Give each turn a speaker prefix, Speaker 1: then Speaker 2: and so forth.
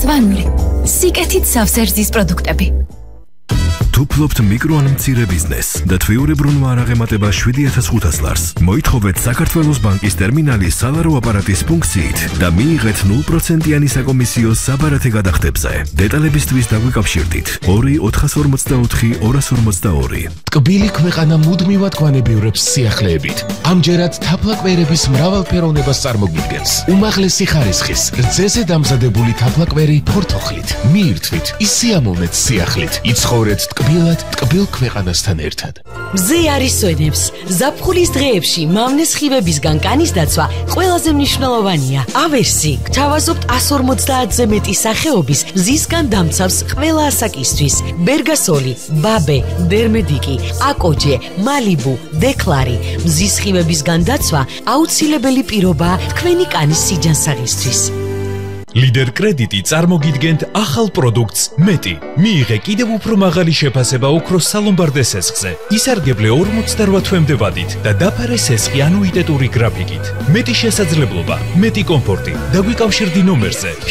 Speaker 1: მწვანური, სიკეთით სავსე პროდუქტები.
Speaker 2: თუ ფლობთ მიკრო ან მცირე ბიზნესს და თვიურებრუნვა არ აღემატება 7,500 ლარს, მოითხოვეთ საქართველოს ბანკის ტერმინალი სალარო აპარატის ფუნქციით და მიიღეთ 0%-იანი საკომისიო საბარათე გადახდებზე. დეტალებისთვის დაგვიკავშირდით 2-444-242.
Speaker 3: ტკბილი ქვეყანა მუდმივად გვანებიურებს სიახლეებით. ამჯერად თაფლაკვერების მრავალფეროვნებას წარმოგვიდგენს. უმაღლესი ხარისხის, რძეზე დამზადებული თაფლაკვერი ფორთოხლით. მიირთვით, ისიამოვნეთ სიახლით. იცხოვრეთ ტკბილად ტკბილ ქვეყანასთან ერთად.
Speaker 4: მზე არის სვენებს. ზაფხულის დღეებში მავნე სხივებისგან კანის დაცვა ყველაზე მნიშვნელოვანია. ავერსი გთავაზობთ 150-ზე მეტი სახეობის მზისგან დამცავს ყველა ასაკისთვის. ბერგასოლი, ბაბე, დერმედიკი, აკოჯე, მალიბუ, დეკლარი. მზის სხივებისგან დაცვა აუცილებელი პირობაა თქვენი კანის სიჯანსაღისთვის.
Speaker 5: ლიდერ კრედიტი წარმოგიდგენთ ახალ პროდუქტს მეტი. მიიღე კიდევ უფრო მაღალი შეფასება ოქროს სალომბარდე სესხზე. ისარგებლე 48 თვემდე ვადით და დაფარე სესხი ანუიტეტური გრაფიკით. მეტი შესაძლებლობა, მეტი კომფორტი. დაგვიკავშირდი ნომერზე